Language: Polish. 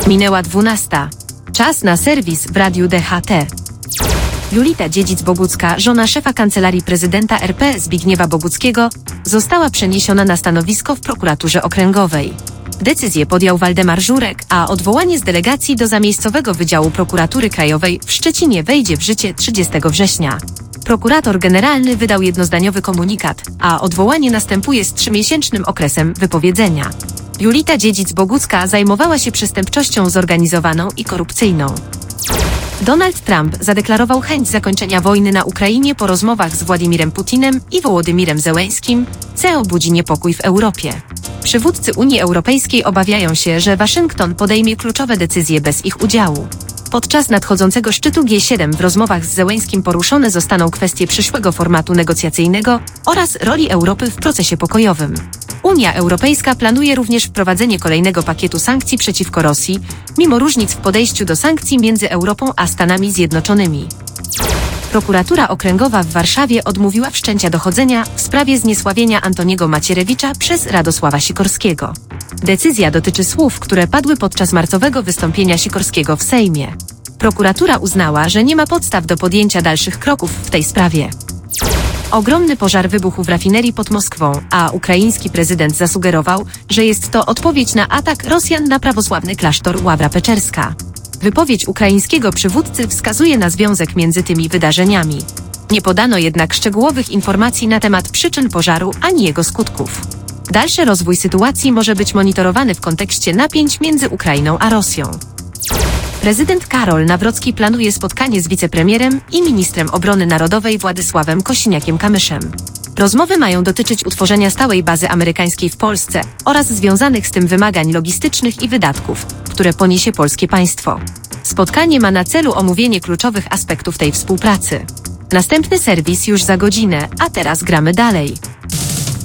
Minęła 12. Czas na serwis w Radiu DHT. Julita Dziedzic-Bogucka, żona szefa Kancelarii Prezydenta RP Zbigniewa Boguckiego, została przeniesiona na stanowisko w prokuraturze okręgowej. Decyzję podjął Waldemar Żurek, a odwołanie z delegacji do zamiejscowego Wydziału Prokuratury Krajowej w Szczecinie wejdzie w życie 30 września. Prokurator generalny wydał jednozdaniowy komunikat, a odwołanie następuje z 3-miesięcznym okresem wypowiedzenia. Julita Dziedzic-Bogucka zajmowała się przestępczością zorganizowaną i korupcyjną. Donald Trump zadeklarował chęć zakończenia wojny na Ukrainie po rozmowach z Władimirem Putinem i Wołodymyrem Zełeńskim, co budzi niepokój w Europie. Przywódcy Unii Europejskiej obawiają się, że Waszyngton podejmie kluczowe decyzje bez ich udziału. Podczas nadchodzącego szczytu G7 w rozmowach z Zełeńskim poruszone zostaną kwestie przyszłego formatu negocjacyjnego oraz roli Europy w procesie pokojowym. Unia Europejska planuje również wprowadzenie kolejnego pakietu sankcji przeciwko Rosji, mimo różnic w podejściu do sankcji między Europą a Stanami Zjednoczonymi. Prokuratura Okręgowa w Warszawie odmówiła wszczęcia dochodzenia w sprawie zniesławienia Antoniego Macierewicza przez Radosława Sikorskiego. Decyzja dotyczy słów, które padły podczas marcowego wystąpienia Sikorskiego w Sejmie. Prokuratura uznała, że nie ma podstaw do podjęcia dalszych kroków w tej sprawie. Ogromny pożar wybuchł w rafinerii pod Moskwą, a ukraiński prezydent zasugerował, że jest to odpowiedź na atak Rosjan na prawosławny klasztor Ławra Peczerska. Wypowiedź ukraińskiego przywódcy wskazuje na związek między tymi wydarzeniami. Nie podano jednak szczegółowych informacji na temat przyczyn pożaru ani jego skutków. Dalszy rozwój sytuacji może być monitorowany w kontekście napięć między Ukrainą a Rosją. Prezydent Karol Nawrocki planuje spotkanie z wicepremierem i ministrem obrony narodowej Władysławem Kosiniakiem-Kamyszem. Rozmowy mają dotyczyć utworzenia stałej bazy amerykańskiej w Polsce oraz związanych z tym wymagań logistycznych i wydatków, które poniesie polskie państwo. Spotkanie ma na celu omówienie kluczowych aspektów tej współpracy. Następny serwis już za godzinę, a teraz gramy dalej.